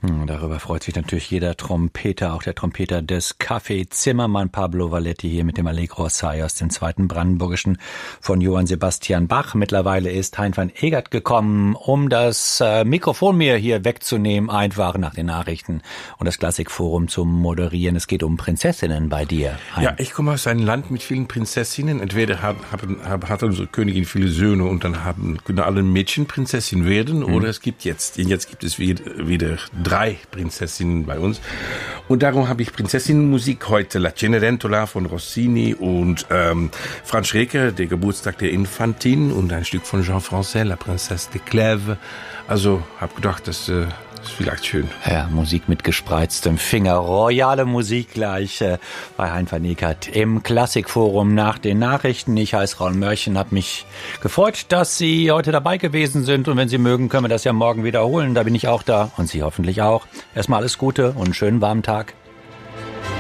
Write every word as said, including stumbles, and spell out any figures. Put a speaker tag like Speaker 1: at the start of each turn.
Speaker 1: Hm, darüber freut sich natürlich jeder Trompeter, auch der Trompeter des Café Zimmermann, Pablo Valletti, hier mit dem Allegro Assai aus dem zweiten Brandenburgischen von Johann Sebastian Bach. Mittlerweile ist Hein van Egert gekommen, um das äh, Mikrofon mir hier wegzunehmen, einfach nach den Nachrichten und das Klassikforum zu moderieren. Es geht um Prinzessinnen bei dir, Hein.
Speaker 2: Ja, ich komme aus einem Land mit vielen Prinzessinnen. Entweder hat, hat, hat unsere Königin viele Söhne und dann haben, können alle Mädchen Prinzessin werden, mhm. oder es gibt jetzt, jetzt gibt es wieder, wieder drei Prinzessinnen bei uns. Und darum habe ich Prinzessinnenmusik heute. La Cenerentola von Rossini und ähm, Franz Schreker, der Geburtstag der Infantin, und ein Stück von Jean Francais, La Princesse de Clèves. Also habe gedacht, das äh, ist vielleicht schön.
Speaker 1: Ja, Musik mit gespreiztem Finger. Royale Musik gleich äh, bei Hein van Egert im Klassikforum nach den Nachrichten. Ich heiße Raul Mörchen, habe mich gefreut, dass Sie heute dabei gewesen sind. Und wenn Sie mögen, können wir das ja morgen wiederholen. Da bin ich auch da und Sie hoffentlich auch. Erstmal alles Gute und einen schönen warmen Tag.